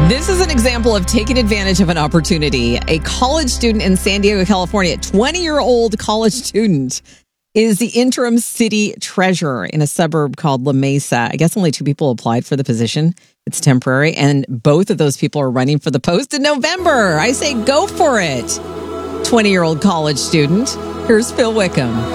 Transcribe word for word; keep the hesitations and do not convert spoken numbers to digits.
This is an example of taking advantage of an opportunity. A college student in San Diego, California, a twenty-year-old college student, is the interim city treasurer in a suburb called La Mesa. I guess only two people applied for the position. It's temporary, and both of those people are running for the post in November. I say go for it. twenty-year-old college student. Here's Phil Wickham.